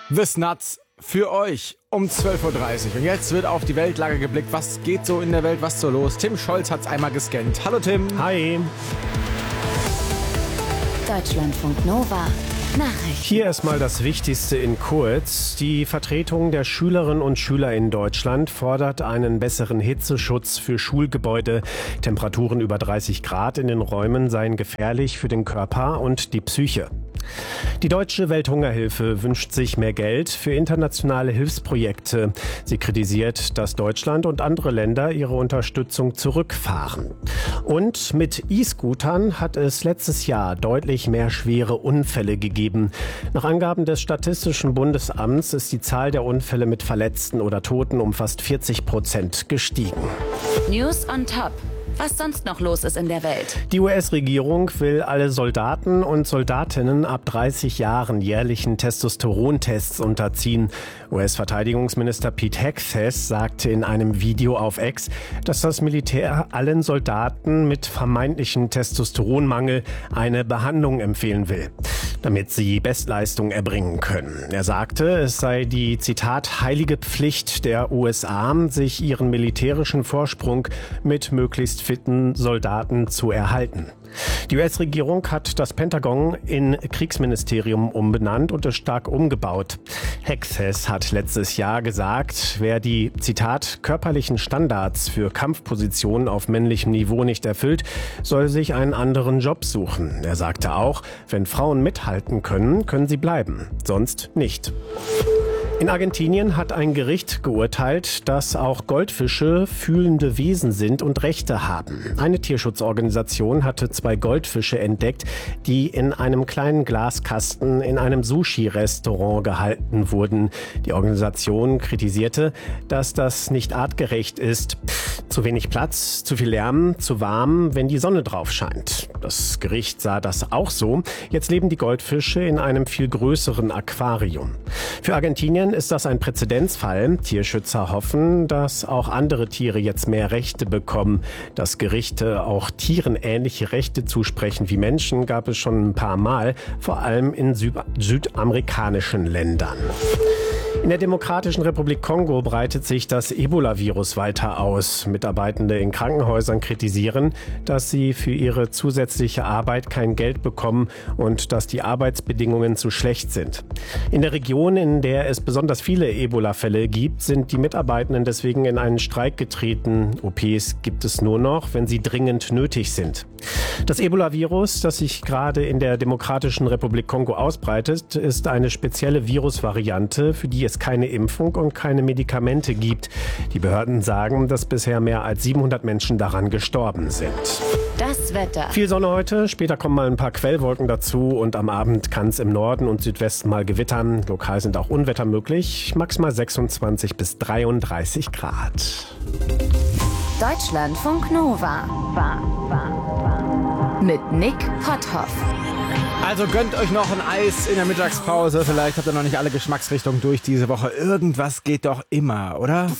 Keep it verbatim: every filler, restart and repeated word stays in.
The Snuts für euch um zwölf Uhr dreißig. Und jetzt wird auf die Weltlage geblickt. Was geht so in der Welt? Was so los? Tim Scholz hat's einmal gescannt. Hallo Tim. Hi. Deutschlandfunk Nova. Nachrichten. Hier erstmal das Wichtigste in kurz. Die Vertretung der Schülerinnen und Schüler in Deutschland fordert einen besseren Hitzeschutz für Schulgebäude. Temperaturen über dreißig Grad in den Räumen seien gefährlich für den Körper und die Psyche. Die Deutsche Welthungerhilfe wünscht sich mehr Geld für internationale Hilfsprojekte. Sie kritisiert, dass Deutschland und andere Länder ihre Unterstützung zurückfahren. Und mit E-Scootern hat es letztes Jahr deutlich mehr schwere Unfälle gegeben. Nach Angaben des Statistischen Bundesamts ist die Zahl der Unfälle mit Verletzten oder Toten um fast vierzig Prozent gestiegen. News on top. Was sonst noch los ist in der Welt. Die U S-Regierung will alle Soldaten und Soldatinnen ab dreißig Jahren jährlichen Testosterontests unterziehen. U S-Verteidigungsminister Pete Hegseth sagte in einem Video auf X, dass das Militär allen Soldaten mit vermeintlichem Testosteronmangel eine Behandlung empfehlen will, damit sie Bestleistung erbringen können. Er sagte, es sei die, Zitat, heilige Pflicht der U S A, sich ihren militärischen Vorsprung mit möglichst fitten Soldaten zu erhalten. Die U S-Regierung hat das Pentagon in Kriegsministerium umbenannt und es stark umgebaut. Hegseth hat letztes Jahr gesagt, wer die, Zitat, körperlichen Standards für Kampfpositionen auf männlichem Niveau nicht erfüllt, soll sich einen anderen Job suchen. Er sagte auch, wenn Frauen mithalten können, können sie bleiben, sonst nicht. In Argentinien hat ein Gericht geurteilt, dass auch Goldfische fühlende Wesen sind und Rechte haben. Eine Tierschutzorganisation hatte zwei Goldfische entdeckt, die in einem kleinen Glaskasten in einem Sushi-Restaurant gehalten wurden. Die Organisation kritisierte, dass das nicht artgerecht ist. Zu wenig Platz, zu viel Lärm, zu warm, wenn die Sonne drauf scheint. Das Gericht sah das auch so. Jetzt leben die Goldfische in einem viel größeren Aquarium. Für Argentinien ist das ein Präzedenzfall. Tierschützer hoffen, dass auch andere Tiere jetzt mehr Rechte bekommen. Dass Gerichte auch Tieren ähnliche Rechte zusprechen wie Menschen, gab es schon ein paar Mal, vor allem in Süd- südamerikanischen Ländern. In der Demokratischen Republik Kongo breitet sich das Ebola-Virus weiter aus. Mitarbeitende in Krankenhäusern kritisieren, dass sie für ihre zusätzliche Arbeit kein Geld bekommen und dass die Arbeitsbedingungen zu schlecht sind. In der Region, in der es besonders viele Ebola-Fälle gibt, sind die Mitarbeitenden deswegen in einen Streik getreten. O Ps gibt es nur noch, wenn sie dringend nötig sind. Das Ebola-Virus, das sich gerade in der Demokratischen Republik Kongo ausbreitet, ist eine spezielle Virusvariante, für die es keine Impfung und keine Medikamente gibt. Die Behörden sagen, dass bisher mehr als siebenhundert Menschen daran gestorben sind. Das Wetter. Viel Sonne heute, später kommen mal ein paar Quellwolken dazu und am Abend kann es im Norden und Südwesten mal gewittern. Lokal sind auch Unwetter möglich, maximal sechsundzwanzig bis dreiunddreißig Grad. Deutschlandfunk Nova. War, war, war. Mit Nick Potthoff. Also gönnt euch noch ein Eis in der Mittagspause. Vielleicht habt ihr noch nicht alle Geschmacksrichtungen durch diese Woche. Irgendwas geht doch immer, oder?